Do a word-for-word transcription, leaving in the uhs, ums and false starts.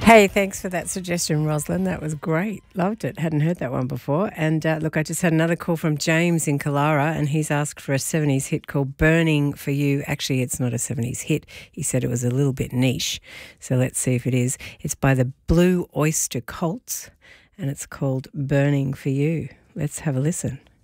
Hey, thanks for that suggestion, Rosalind. That was great. Loved it. Hadn't heard that one before. And uh, look, I just had another call from James in Killara, and he's asked for a seventies hit called Burning for You. Actually, it's not a seventies hit. He said it was a little bit niche. So let's see if it is. It's by the Blue Oyster Cults, and it's called Burning for You. Let's have a listen.